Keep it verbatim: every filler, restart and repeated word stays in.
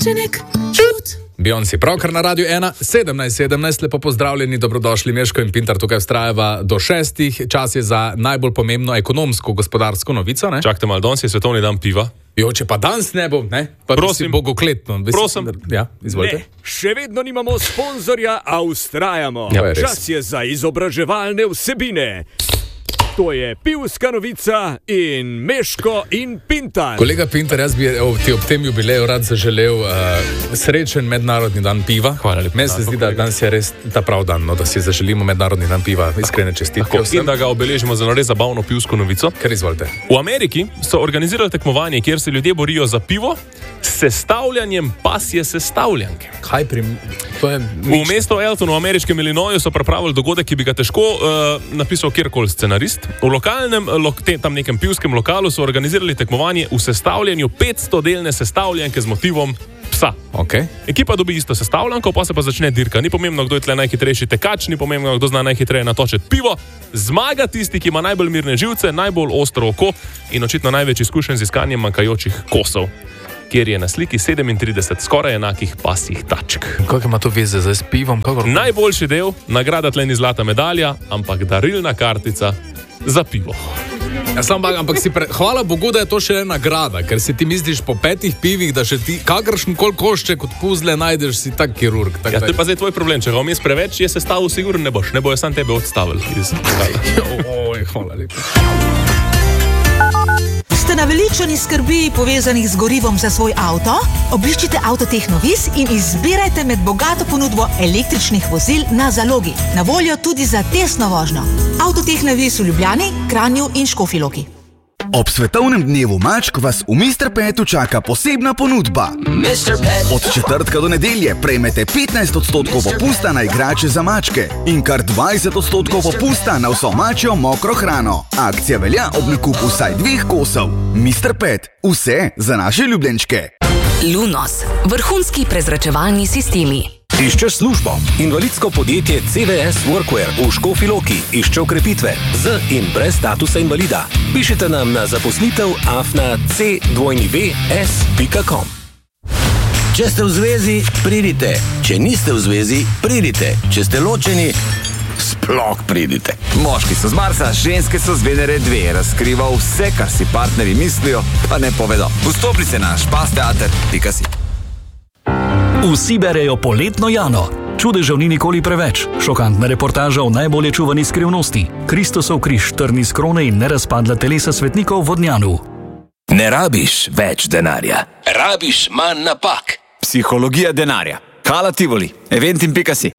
Plačenek čut. Beyoncé, pravkar na Radiu ena, sedemnajst sedemnajst, lepo pozdravljeni, dobrodošli, Meško in Pintar tukaj vztrajava do šestih. Čas je za najbolj pomembno ekonomsko, gospodarsko novico, ne? Čakajte malo, danes je svetovni dan piva. Jo, če pa danes ne bo, ne? Pa prosim, bogokletno. Prosim. Ja, izvolite. Ne, še vedno nimamo sponzorja, a vztrajamo. Ja, je Čas je za izobraževalne vsebine. To je pivska novica in Meško in Pintar. Kolega Pintar, jaz bi ti ob tem jubileju rad zaželel uh, srečen mednarodni dan piva. Hvala lepo. Meni se zdi, da danes je res ta prav dan, no, da si zaželimo mednarodni dan piva. Iskrene čestitke. In da ga obeležimo za res zabavno pivsko novico. Kar izvolite. V Ameriki so organizirali tekmovanje, kjer se ljudje borijo za pivo s sestavljanjem pasje sestavljanke. Kaj prim... Je... V mestu Elton v ameriškem Illinoisu so pripravili dogodek, ki bi ga težko uh, napisal kjerkoli scenarist. V lokalnem, lo, te, tam nekem pivskem lokalu so organizirali tekmovanje v sestavljanju petsto delne sestavljanke z motivom psa. Okay. Ekipa dobi isto sestavljanko, pa se pa začne dirka. Ni pomembno, kdo je tle najhitrejši tekač, ni pomembno, kdo zna najhitreje natočiti pivo. Zmaga tisti, ki ima najbolj mirne živce, najbolj ostro oko in očitno največ izkušenj z iskanjem manjkajočih kosov, kjer je na sliki sedemintrideset skoraj enakih pasjih tačk. Kako ima to veze zdaj s pivom? Kako... Najboljši del, nagrada tle ni zlata medalja, ampak darilna kartica za pivo. Ja, sam, ampak si pre... Hvala Bogu, da je to še nagrada, ker si ti misliš po petih pivih, da še ti kakršen kol košček od puzle najdeš, si tak kirurg. Tak ja, da... to je pa zdaj tvoj problem, če ga vmes preveč je sestavil, sigurno ne boš, ne bojo sam tebe odstavili. Iz... Oj, hvala lepa. Ste naveličani skrbi povezanih z gorivom za svoj avto? Obiščite Avtotehnovis in izbirajte med bogato ponudbo električnih vozil na zalogi. Na voljo tudi za testno vožnjo. Avtotehnovis v Ljubljani, Kranju in Škofji Loki. Ob svetovnem dnevu mačk vas v mister Petu čaka posebna ponudba. Od četrtka do nedelje prejmete petnajst odstotkov popusta na igrače za mačke in kar dvajset odstotkov popusta na vso mačjo mokro hrano. Akcija velja ob nakupu vsaj dveh kosov. mister Pet, vse za naše ljubljenčke. Lunos, vrhunski prezračevalni sistemi. Iščeš službo? Invalidsko podjetje C V S Workwear v Škofji Loki išče okrepitve z in brez statusa invalida. Pišite nam na zaposlitev afna c w s pika com. Če ste v zvezi, pridite. Če niste v zvezi, pridite. Če ste ločeni, sploh pridite. Moški so z Marsa, ženske so z Venere dve. Razkriva vse, kar si partnerji mislijo, pa ne povedo. Vstopnice na špasteater pika si. Vsi berejo poletno Jano. Čudežev ni nikoli preveč. Šokantna reportaža o najbolje čuvani skrivnosti. Kristusov križ, trn iz krone in nerazpadla telesa svetnikov v Vodnjanu. Ne rabiš več denarja. Rabiš manj napak. Psihologija denarja. Kala Tivoli. Eventim pika si.